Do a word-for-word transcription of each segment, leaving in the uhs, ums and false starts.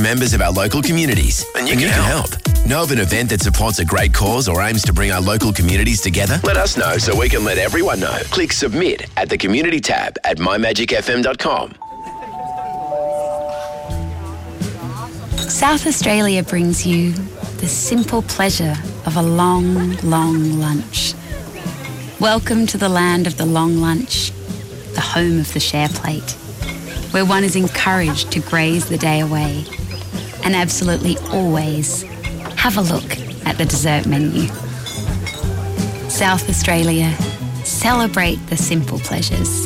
members of our local communities. And you, and can, you help. can help. Know of an event that supports a great cause or aims to bring our local communities together? Let us know so we can let everyone know. Click submit at the community tab at my magic f m dot com. South Australia brings you the simple pleasure of a long, long lunch. Welcome to the land of the long lunch, the home of the share plate, where one is encouraged to graze the day away and absolutely always have a look at the dessert menu. South Australia, celebrate the simple pleasures.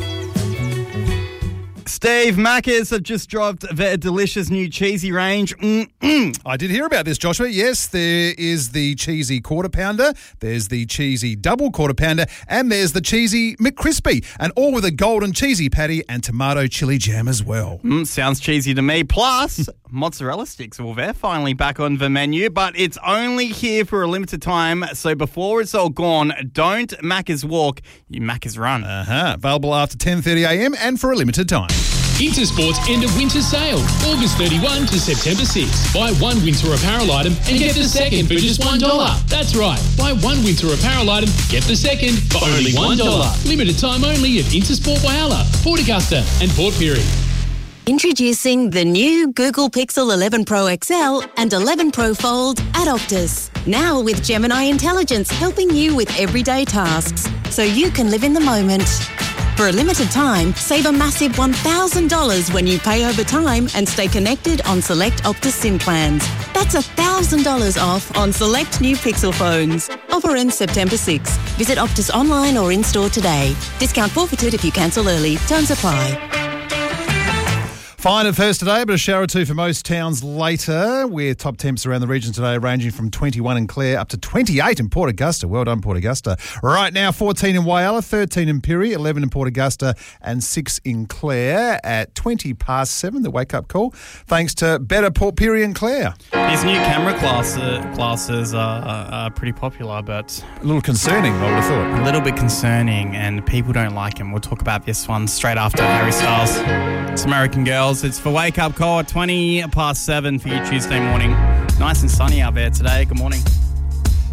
Steve, Macca's have just dropped their delicious new cheesy range. Mm-mm. I did hear about this, Joshua. Yes, there is the cheesy quarter pounder, there's the cheesy double quarter pounder, and there's the cheesy McCrispy, and all with a golden cheesy patty and tomato chili jam as well. Mm, sounds cheesy to me. Plus, mozzarella sticks. Well, they're finally back on the menu, but it's only here for a limited time. So before it's all gone, don't Macca's walk, you Macca's run. Uh-huh. Available after ten thirty a m and for a limited time. Intersport's end of winter sale, August thirty-first to September sixth. Buy one winter apparel item and get the second for just one dollar. That's right. Buy one winter apparel item, get the second for only one dollar. Limited time only at Intersport Whyalla, Port Augusta and Port Pirie. Introducing the new Google Pixel eleven Pro X L and eleven Pro Fold at Optus. Now with Gemini Intelligence helping you with everyday tasks, so you can live in the moment. For a limited time, save a massive one thousand dollars when you pay over time and stay connected on select Optus SIM plans. That's one thousand dollars off on select new Pixel phones. Offer ends September sixth. Visit Optus online or in-store today. Discount forfeited if you cancel early. Terms apply. Fine at first today, but a shower or two for most towns later, with top temps around the region today ranging from twenty-one in Clare up to twenty-eight in Port Augusta. Well done, Port Augusta. Right now, fourteen in Whyalla, thirteen in Pirie, eleven in Port Augusta and six in Clare at twenty past seven, the wake-up call, thanks to Better Port Pirie and Clare. These new camera class, uh, classes are, are, are pretty popular, but a little concerning, I would have thought. A little bit concerning, and people don't like them. We'll talk about this one straight after Harry Styles. It's American Girls. It's for Wake Up Call at twenty past seven for you Tuesday morning. Nice and sunny out there today. Good morning.